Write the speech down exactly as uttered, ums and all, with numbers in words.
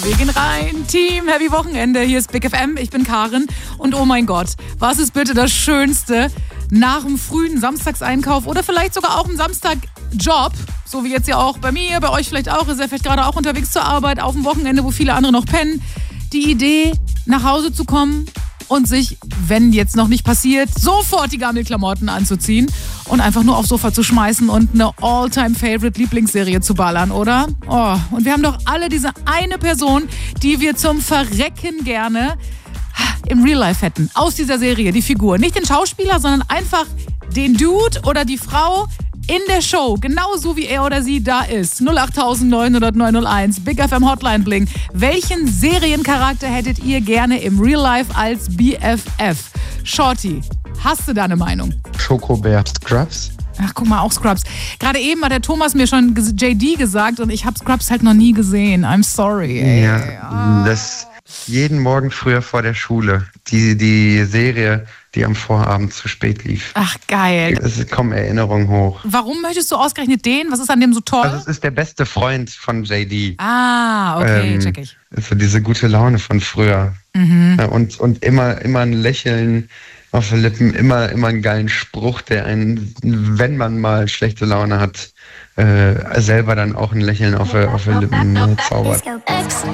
Wir gehen rein, Team Happy Wochenende, hier ist Big F M, ich bin Karin und oh mein Gott, was ist bitte das Schönste nach dem frühen Samstagseinkauf oder vielleicht sogar auch im Samstagjob, so wie jetzt ja auch bei mir, bei euch vielleicht auch, ihr seid vielleicht gerade auch unterwegs zur Arbeit, auf dem Wochenende, wo viele andere noch pennen, die Idee, nach Hause zu kommen und sich, wenn jetzt noch nicht passiert, sofort die Gammelklamotten anzuziehen und einfach nur aufs Sofa zu schmeißen und eine All-Time-Favorite-Lieblingsserie zu ballern, oder? Oh, und wir haben doch alle diese eine Person, die wir zum Verrecken gerne im Real Life hätten. Aus dieser Serie, die Figur. Nicht den Schauspieler, sondern einfach den Dude oder die Frau in der Show, genauso wie er oder sie da ist. null acht neun null null neun null eins, Big F M Hotline Bling. Welchen Seriencharakter hättet ihr gerne im Real Life als B F F? Shorty, hast du da eine Meinung? Schokobär Scrubs. Ach, guck mal, auch Scrubs. Gerade eben hat der Thomas mir schon J D gesagt und ich habe Scrubs halt noch nie gesehen. I'm sorry. Ey. Ja, das jeden Morgen früher vor der Schule. Die, die Serie, die am Vorabend zu spät lief. Ach, geil. Es kommen Erinnerungen hoch. Warum möchtest du ausgerechnet den? Was ist an dem so toll? Also es ist der beste Freund von J D. Ah, okay, ähm, check ich. Also diese gute Laune von früher. Mhm. Ja, und, und immer, immer ein Lächeln auf den Lippen, immer, immer einen geilen Spruch, der einen, wenn man mal schlechte Laune hat, äh, selber dann auch ein Lächeln auf, auf die Lippen äh, zaubert.